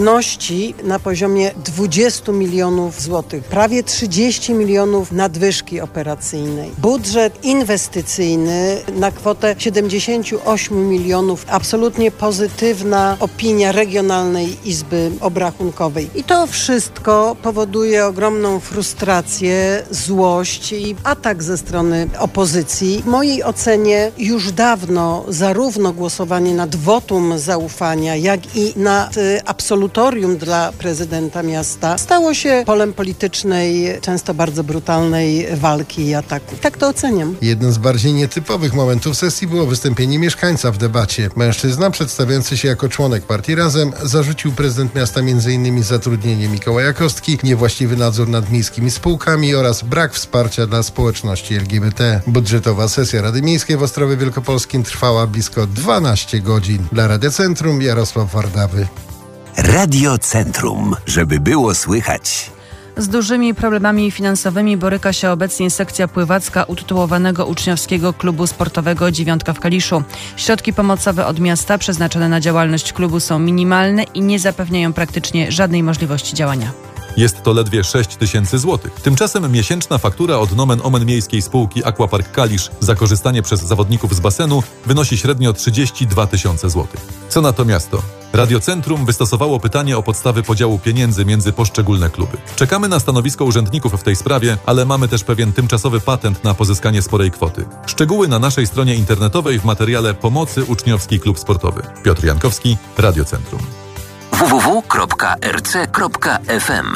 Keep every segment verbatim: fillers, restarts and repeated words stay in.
płatności na poziomie dwadzieścia milionów złotych. Prawie trzydzieści milionów nadwyżki operacyjnej. Budżet inwestycyjny na kwotę siedemdziesiąt osiem milionów. Absolutnie pozytywna opinia Regionalnej Izby Obrachunkowej. I to wszystko powoduje ogromną frustrację, złość i atak ze strony opozycji. W mojej ocenie już dawno zarówno głosowanie nad wotum zaufania, jak i nad absolutorium dla prezydenta miasta stało się polem politycznej, często bardzo brutalnej walki i ataku. Tak to oceniam. Jednym z bardziej nietypowych momentów sesji było wystąpienie mieszkańca w debacie. Mężczyzna, przedstawiający się jako członek partii Razem, zarzucił prezydent miasta m.in. zatrudnienie Mikołaja Kostki, niewłaściwy nadzór nad miejskimi spółkami oraz brak wsparcia dla społeczności L G B T. Budżetowa sesja Rady Miejskiej w Ostrowie Wielkopolskim trwała blisko dwanaście godzin. Dla Radia Centrum Jarosław Wardawy. Radio Centrum, żeby było słychać. Z dużymi problemami finansowymi boryka się obecnie sekcja pływacka utytułowanego uczniowskiego klubu sportowego Dziewiątka w Kaliszu. Środki pomocowe od miasta przeznaczone na działalność klubu są minimalne i nie zapewniają praktycznie żadnej możliwości działania. Jest to ledwie sześć tysięcy złotych. Tymczasem miesięczna faktura od nomen omen miejskiej spółki Aquapark Kalisz za korzystanie przez zawodników z basenu wynosi średnio trzydzieści dwa tysiące złotych. Co na to miasto? Radio Centrum wystosowało pytanie o podstawy podziału pieniędzy między poszczególne kluby. Czekamy na stanowisko urzędników w tej sprawie, ale mamy też pewien tymczasowy patent na pozyskanie sporej kwoty. Szczegóły na naszej stronie internetowej w materiale Pomocy Uczniowski Klub Sportowy. Piotr Jankowski, Radio Centrum. w w w kropka r c kropka f m.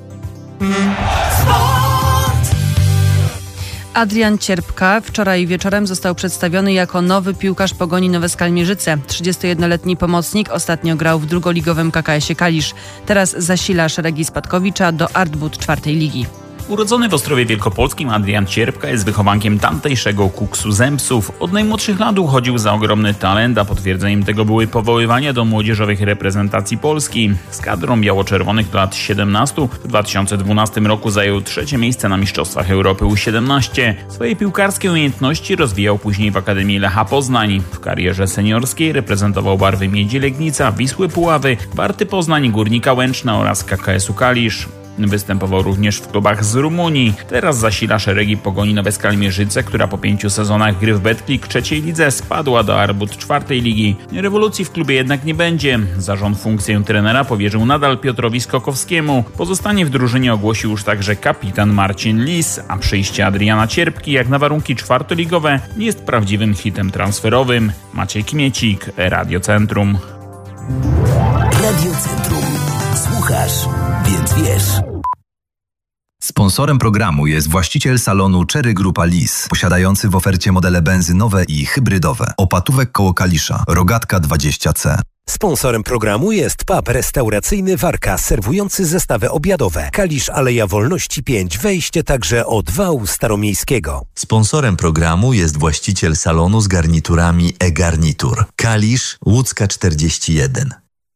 Adrian Cierpka wczoraj wieczorem został przedstawiony jako nowy piłkarz Pogoni Nowe Skalmierzyce. trzydziestojednoletni pomocnik ostatnio grał w drugoligowym K K S-ie Kalisz. Teraz zasila szeregi Spadkowicza do Artbud czwartej ligi. Urodzony w Ostrowie Wielkopolskim Adrian Cierpka jest wychowankiem tamtejszego Kuksu Zempsów. Od najmłodszych lat uchodził za ogromny talent, a potwierdzeniem tego były powoływania do młodzieżowych reprezentacji Polski. Z kadrą biało-czerwonych do lat siedemnastu w dwa tysiące dwunastym roku zajął trzecie miejsce na Mistrzostwach Europy U siedemnaście. Swoje piłkarskie umiejętności rozwijał później w Akademii Lecha Poznań. W karierze seniorskiej reprezentował barwy Miedzi Legnica, Wisły Puławy, Warty Poznań, Górnika Łęczna oraz K K S-u Kalisz. Występował również w klubach z Rumunii. Teraz zasila szeregi Pogoni Nowe Skalmierzyce, która po pięciu sezonach gry w Betklik trzeciej lidze spadła do Arbut czwartej ligi. Rewolucji w klubie jednak nie będzie. Zarząd funkcję trenera powierzył nadal Piotrowi Skokowskiemu. Pozostanie w drużynie ogłosił już także kapitan Marcin Lis, a przyjście Adriana Cierpki jak na warunki czwartoligowe nie jest prawdziwym hitem transferowym. Maciej Kmiecik, Radio Centrum. Radio Centrum. Słuchasz, więc wiesz. Sponsorem programu jest właściciel salonu Cherry Grupa Lis, posiadający w ofercie modele benzynowe i hybrydowe. Opatówek koło Kalisza, Rogatka dwadzieścia C. Sponsorem programu jest pub restauracyjny Warka, serwujący zestawy obiadowe. Kalisz, Aleja Wolności pięć, wejście także od wału staromiejskiego. Sponsorem programu jest właściciel salonu z garniturami e-Garnitur. Kalisz, Łódzka czterdzieści jeden.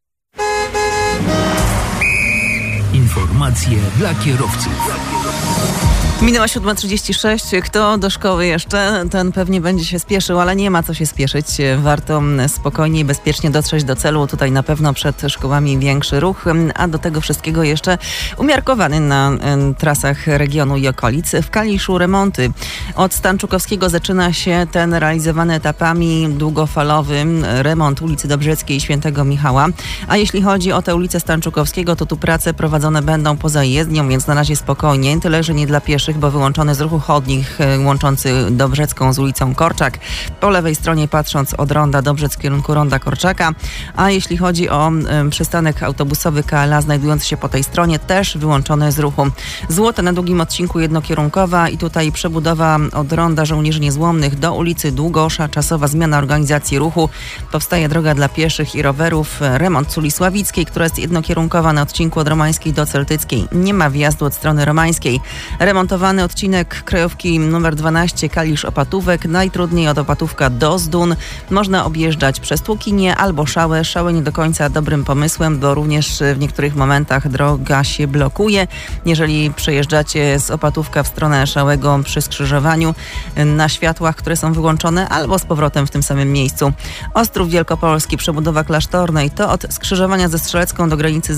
Informacje dla kierowców. Minęła siódma trzydzieści sześć. Kto do szkoły jeszcze, ten pewnie będzie się spieszył, ale nie ma co się spieszyć. Warto spokojnie i bezpiecznie dotrzeć do celu. Tutaj na pewno przed szkołami większy ruch, a do tego wszystkiego jeszcze umiarkowany na trasach regionu i okolic. W Kaliszu remonty. Od Stanczukowskiego zaczyna się ten realizowany etapami długofalowy remont ulicy Dobrzeckiej i Świętego Michała. A jeśli chodzi o tę ulicę Stanczukowskiego, to tu prace prowadzone będą poza jezdnią, więc na razie spokojnie. Tyle, że nie dla pieszych, bo wyłączony z ruchu chodnik łączący Dobrzecką z ulicą Korczak. Po lewej stronie patrząc od ronda Dobrzec w kierunku ronda Korczaka. A jeśli chodzi o y, przystanek autobusowy K L A znajdujący się po tej stronie, też wyłączony z ruchu. Złote na długim odcinku jednokierunkowa i tutaj przebudowa od ronda Żołnierzy Niezłomnych do ulicy Długosza. Czasowa zmiana organizacji ruchu. Powstaje droga dla pieszych i rowerów. Remont uli Sławickiej, która jest jednokierunkowa na odcinku od Romańskiej do Celtyckiej. Nie ma wjazdu od strony Romańskiej. Remontowany odcinek krajówki nr dwanaście Kalisz-Opatówek. Najtrudniej od Opatówka do Zdun. Można objeżdżać przez Tłukinię albo Szałę. Szałę nie do końca dobrym pomysłem, bo również w niektórych momentach droga się blokuje. Jeżeli przejeżdżacie z Opatówka w stronę Szałego przy skrzyżowaniu na światłach, które są wyłączone, albo z powrotem w tym samym miejscu. Ostrów Wielkopolski, przebudowa klasztornej, to od skrzyżowania ze Strzelecką do granicy z